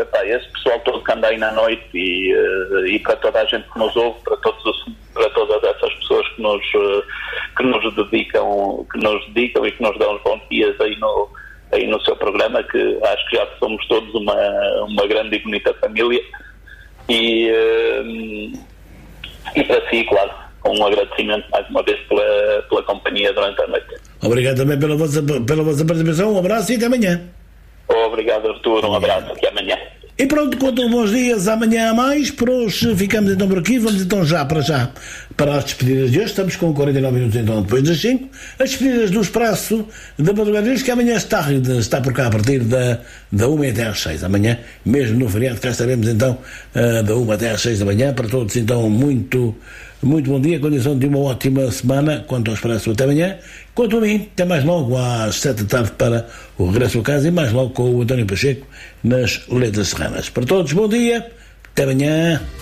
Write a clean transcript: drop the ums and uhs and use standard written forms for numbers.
epá, esse pessoal todo que anda aí na noite e para toda a gente que nos ouve, para todas essas pessoas que nos dedicam e que nos dão os bons dias aí no seu programa, que acho que já somos todos uma grande e bonita família, e para si, claro, um agradecimento mais uma vez pela companhia durante a noite. Obrigado também pela vossa participação, um abraço e até amanhã. Obrigado, Artur, um abraço, até amanhã. E pronto, quanto bons dias, amanhã a mais. Por hoje ficamos então por aqui. Vamos então já para as despedidas de hoje. Estamos com 49 minutos então depois das 5. As despedidas do Expresso da Madrugada, que amanhã está por cá a partir da 1 até às 6 da manhã. Mesmo no feriado cá estaremos então da 1 até às 6 da manhã. Para todos então muito bom dia, condição de uma ótima semana. Quanto ao Expresso, até amanhã. Quanto a mim, até mais logo às 7 da tarde para o regresso a casa e mais logo com o António Pacheco nas Letras Serranas. Para todos, bom dia, até amanhã.